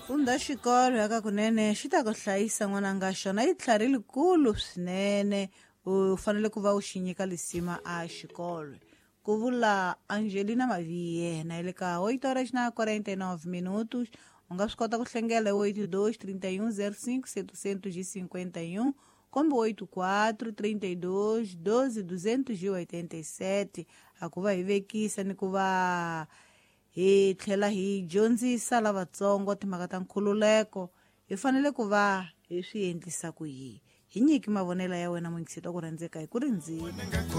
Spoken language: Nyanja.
Unda xikolo aka kunene xi ta ku hlayisa n'wananga xona yi tlhari likulu swinene u fanele ku va u xi nyika lisima a xikolo ku vula Angelina Mavie na ile ka 8h49 minutos u nga swi kota ku hlengela 82 31 05 751 kombo 84 32 12 287 a ku va hi vekisa ni ku va hi tlhela hi dyondzisa lavatsongo timhaka ta nkhululeko hi fanele ku va hi swi endlisa ku hi nyiki mavonelo ya wena muyingiseli wa ku rhandzeka hi ku rindzile.